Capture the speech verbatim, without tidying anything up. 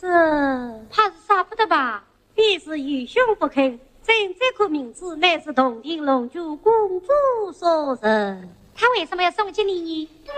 这怕是杀不得吧？ 必是愚兄不肯。朕这颗名字乃是洞庭龙珠公主所生。 他为什么要送给你？